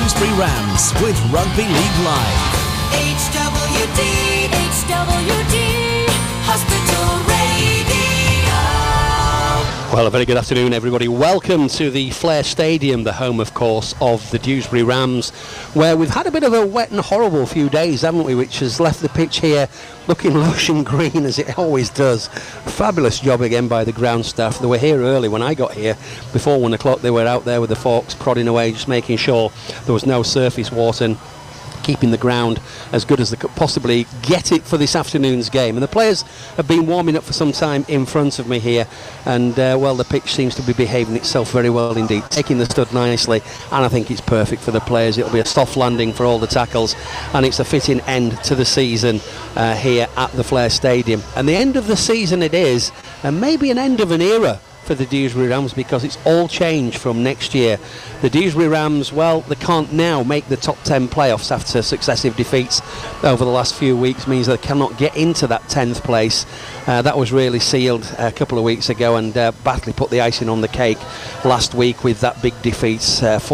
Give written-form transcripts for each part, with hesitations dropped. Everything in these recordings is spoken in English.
Dewsbury Rams with Rugby League Live. HWD Hospital Radio. Well, a very good afternoon, everybody. Welcome to the Flare Stadium, the home, of course, of the Dewsbury Rams, where we've had a bit of a wet and horrible few days, haven't we, which has left the pitch here looking lush and green, as it always does. Fabulous job again by the ground staff. They were here early when I got here. Before 1 o'clock, they were out there with the forks prodding away, just making sure there was no surface water, and keeping the ground as good as they could possibly get it for this afternoon's game. And the players have been warming up for some time in front of me here, and well, the pitch seems to be behaving itself very well indeed, taking the stud nicely, and I think it's perfect for the players. It'll be a soft landing for all the tackles, and it's a fitting end to the season here at the Flare Stadium. And the end of the season it is, and maybe an end of an era for the Dewsbury Rams, because it's all changed from next year. The Dewsbury Rams, well, they can't now make the top 10 playoffs after successive defeats over the last few weeks, means they cannot get into that 10th place. That was really sealed a couple of weeks ago, and Batley put the icing on the cake last week with that big defeat,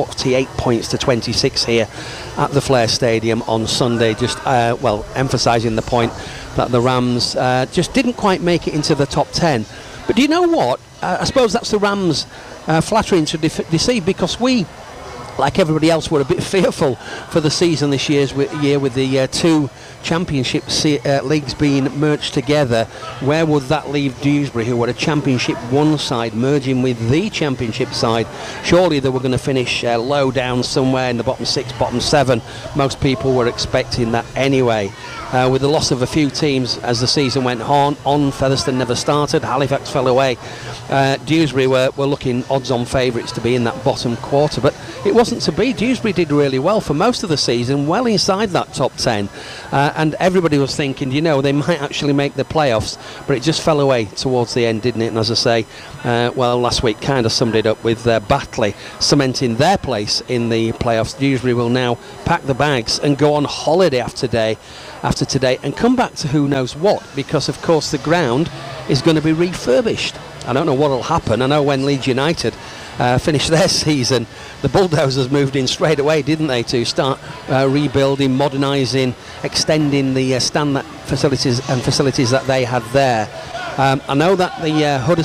48 points to 26 here at the Flare Stadium on Sunday, just well, emphasising the point that the Rams just didn't quite make it into the top 10. But do you know what? I suppose that's the Rams flattering to deceive, because we, like everybody else, were a bit fearful for the season this year with the two championship leagues being merged together. Where would that leave Dewsbury, who were a championship one side, merging with the championship side? Surely they were going to finish low down somewhere in the bottom 6, bottom 7. Most people were expecting that anyway. With the loss of a few teams as the season went on, Featherstone never started, Halifax fell away. Dewsbury were looking odds-on favourites to be in that bottom quarter, but it wasn't to be. Dewsbury did really well for most of the season, well inside that top 10, and everybody was thinking, you know, they might actually make the playoffs, but it just fell away towards the end, didn't it? And as I say, well, last week kind of summed it up with Batley cementing their place in the playoffs. Dewsbury will now pack the bags and go on holiday after today and come back to who knows what, because of course the ground is going to be refurbished. I don't know what will happen. I know when Leeds United finished their season, the Bulldozers moved in straight away, didn't they, to start rebuilding, modernising, extending the stand facilities that they had there. I know that the